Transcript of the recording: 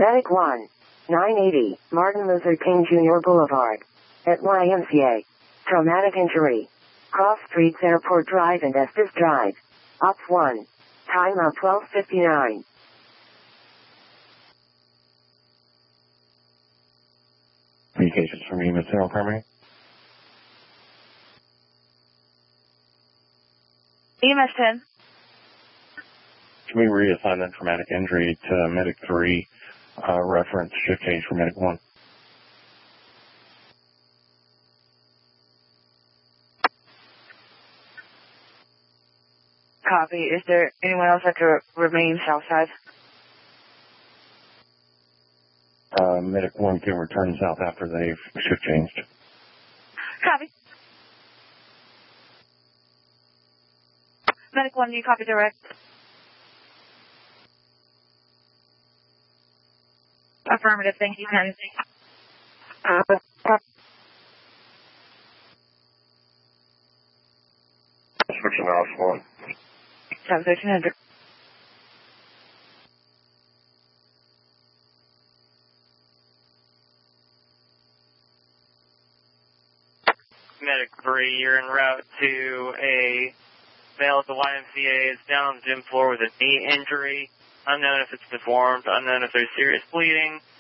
Medic 1, 980, Martin Luther King Jr. Boulevard. At YMCA. Traumatic injury. Cross Streets Airport Drive and Estes Drive. Ops 1. Time of 12:59. Communications from EMS General Primary. EMS 10. Can we reassign that traumatic injury to Medic 3, reference shift change for Medic 1? Copy. Is there anyone else that could remain south side? Medic 1 can return south after they've shift changed. Copy. Medic 1, do you copy direct? Affirmative, thank you, 10. Switching off 1. 1300. Medic 3, you're en route to a male at the YMCA. Is down on the gym floor with a knee injury. Unknown if it's deformed, unknown if there's serious bleeding.